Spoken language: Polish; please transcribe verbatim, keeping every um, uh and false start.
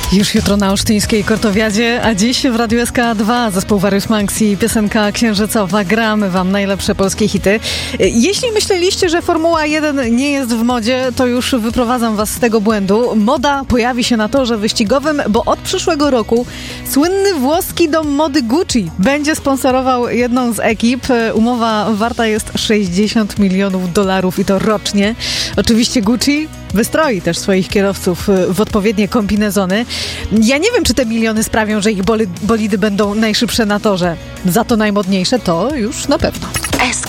Już jutro na Olsztyńskiej Kortowiadzie, a dziś w Radiu S K dwa zespół Various Monks i piosenka księżycowa. Gramy wam najlepsze polskie hity. Jeśli myśleliście, że Formuła jeden nie jest w modzie, to już wyprowadzam was z tego błędu. Moda pojawi się na torze wyścigowym, bo od przyszłego roku słynny włoski dom mody Gucci będzie sponsorował jedną z ekip. Umowa warta jest sześćdziesiąt milionów dolarów i to rocznie. Oczywiście Gucci wystroi też swoich kierowców w odpowiednie kombinezony. Ja nie wiem, czy te miliony sprawią, że ich bolidy będą najszybsze na torze. Za to najmodniejsze to już na pewno.